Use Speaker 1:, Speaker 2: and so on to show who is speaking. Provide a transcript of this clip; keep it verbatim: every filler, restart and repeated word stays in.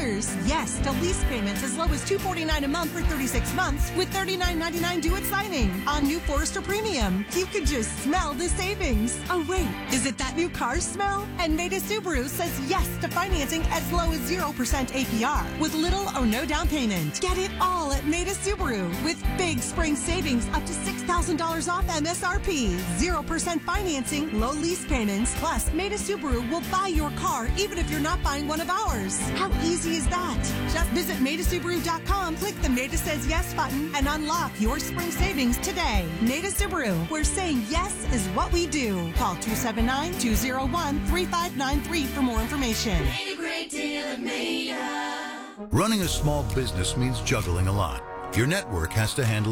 Speaker 1: years. Yes to lease payments as low as two hundred forty-nine dollars a month for thirty-six months with thirty-nine ninety-nine due at signing on new Forester Premium. You can just smell the savings. Oh, wait, is it that new car smell? And Maida Subaru says yes to financing as low as zero percent A P R with little or no down payment. Get it all at Maida Subaru with big spring savings up to six thousand dollars off M S R P. zero percent financing, low lease payments. Plus, Maida Subaru will buy your car even if you're not buying one of ours. How easy is that? Just visit Maida Subaru dot com, click the Maida Says Yes button, and unlock your spring savings today. Maida Subaru, where saying yes is what we do. Call two seven nine, two zero one, three five nine three for more information.
Speaker 2: Made a great deal at Maida.
Speaker 3: Running a small business means juggling a lot. Your network has to handle